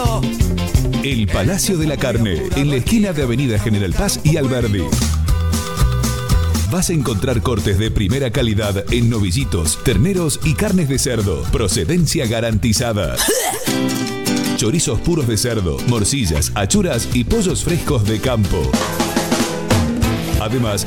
Cerdo. El Palacio de la Carne, en la esquina de Avenida General Paz y Alberdi. Vas a encontrar cortes de primera calidad en novillitos, terneros y carnes de cerdo. Procedencia garantizada. Chorizos puros de cerdo, morcillas, achuras y pollos frescos de campo. Además,